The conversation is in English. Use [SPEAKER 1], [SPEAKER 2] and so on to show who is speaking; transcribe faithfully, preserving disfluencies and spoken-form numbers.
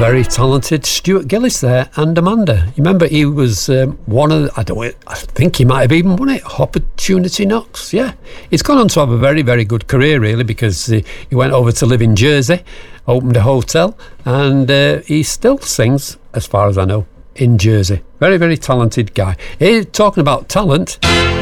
[SPEAKER 1] very talented Stuart Gillis there, and Amanda. You remember he was um, one of the, I don't I think he might have even won it, Opportunity Knocks. Yeah, he's gone on to have a very, very good career really, because uh, he went over to live in Jersey, opened a hotel, and uh, he still sings, as far as I know, in Jersey. Very, very talented guy. Hey, talking about talent,